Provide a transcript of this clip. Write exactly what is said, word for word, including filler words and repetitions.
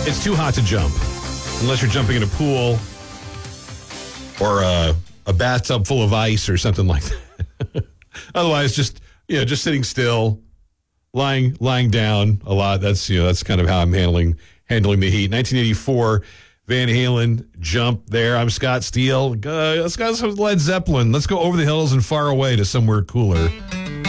It's too hot to jump unless you're jumping in a pool or a, a bathtub full of ice or something like that. Otherwise, just you know, just sitting still, lying lying down a lot. That's you know that's kind of how I'm handling handling the heat. nineteen eighty-four, Van Halen, Jump there. I'm Scott Steele. Uh, let's go some Led Zeppelin. Let's go over the hills and far away to somewhere cooler.